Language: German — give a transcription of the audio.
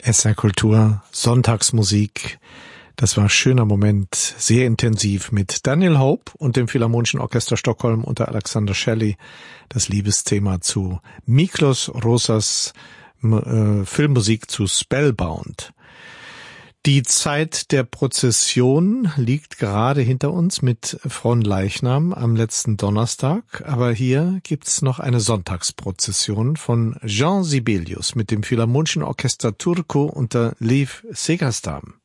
SR Kultur, Sonntagsmusik. Das war ein schöner Moment, sehr intensiv mit Daniel Hope und dem Philharmonischen Orchester Stockholm unter Alexander Shelley. Das Liebesthema zu Miklos Rosas Filmmusik zu Spellbound. Die Zeit der Prozession liegt gerade hinter uns mit Fronleichnam am letzten Donnerstag, aber hier gibt's noch eine Sonntagsprozession von Jean Sibelius mit dem Philharmonischen Orchester Turku unter Lev Segerstam.